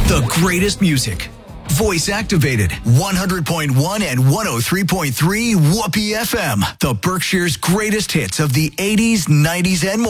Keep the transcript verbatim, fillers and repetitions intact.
The greatest music. Voice activated. one hundred point one and one oh three point three Whoopee F M. The Berkshire's greatest hits of the eighties, nineties, and more.